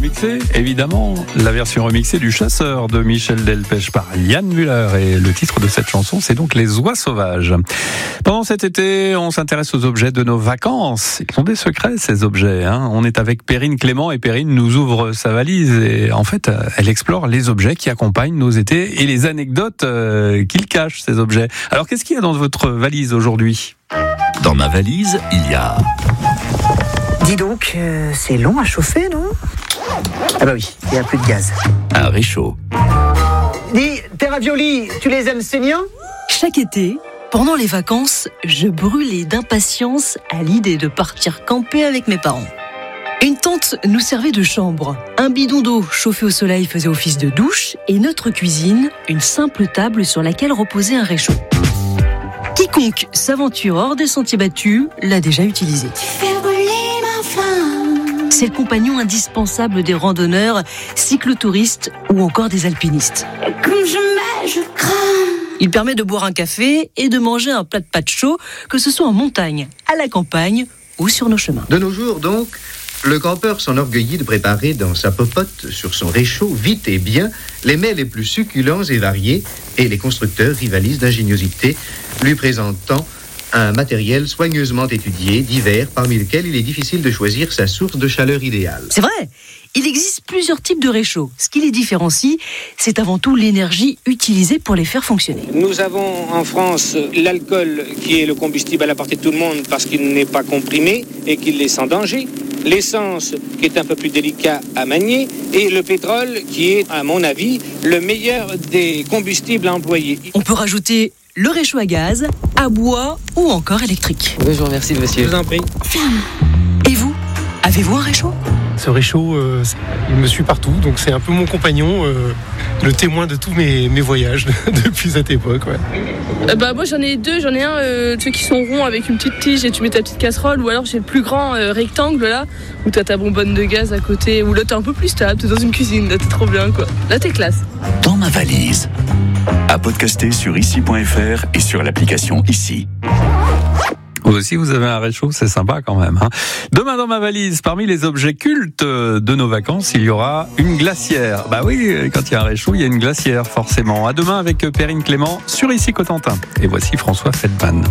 remixé, évidemment, la version remixée du Chasseur de Michel Delpech par Yann Müller. Et le titre de cette chanson, c'est donc Les Oies Sauvages. Pendant cet été, on s'intéresse aux objets de nos vacances. Ils ont des secrets, ces objets. On est avec Perrine Clément et Perrine nous ouvre sa valise. Et en fait, elle explore les objets qui accompagnent nos étés et les anecdotes qu'ils cachent, ces objets. Alors, qu'est-ce qu'il y a dans votre valise aujourd'hui ? Dans ma valise, il y a... Dis donc, c'est long à chauffer, non ? Ah bah oui, il n'y a plus de gaz. un réchaud. Dis, tes raviolis, tu les aimes saignants ? Chaque été, pendant les vacances, je brûlais d'impatience à l'idée de partir camper avec mes parents. Une tente nous servait de chambre. Un bidon d'eau chauffé au soleil faisait office de douche et notre cuisine, une simple table sur laquelle reposait un réchaud. Quiconque s'aventure hors des sentiers battus l'a déjà utilisé. C'est le compagnon indispensable des randonneurs, cyclotouristes ou encore des alpinistes. Je crains. Il permet de boire un café et de manger un plat de pâtes chaud, que ce soit en montagne, à la campagne ou sur nos chemins. De nos jours, donc, le campeur s'enorgueillit de préparer dans sa popote, sur son réchaud, vite et bien, les mets les plus succulents et variés, et les constructeurs rivalisent d'ingéniosité, lui présentant un matériel soigneusement étudié, divers, parmi lesquels il est difficile de choisir sa source de chaleur idéale. C'est vrai, il existe plusieurs types de réchauds. Ce qui les différencie, c'est avant tout l'énergie utilisée pour les faire fonctionner. Nous avons en France l'alcool qui est le combustible à la portée de tout le monde parce qu'il n'est pas comprimé et qu'il est sans danger. L'essence qui est un peu plus délicat à manier et le pétrole qui est, à mon avis, le meilleur des combustibles à employer. On peut rajouter le réchaud à gaz, à bois ou encore électrique. Je vous remercie, monsieur. Je vous en prie. Et vous, avez-vous un réchaud ? Ce réchaud, il me suit partout, donc c'est un peu mon compagnon, le témoin de tous mes voyages depuis cette époque. Ouais. Moi j'en ai deux, j'en ai un ceux qui sont ronds avec une petite tige et tu mets ta petite casserole, ou alors j'ai le plus grand rectangle là, où t'as ta bonbonne de gaz à côté, où là t'es un peu plus stable, t'es dans une cuisine, là t'es trop bien quoi. Là t'es classe. Dans ma valise. À podcaster sur ici.fr et sur l'application Ici. Vous aussi, vous avez un réchaud, c'est sympa quand même. Demain dans ma valise, parmi les objets cultes de nos vacances, il y aura une glacière. Bah oui, quand il y a un réchaud, il y a une glacière forcément. À demain avec Perrine Clément sur Ici Cotentin. Et voici François Feldman.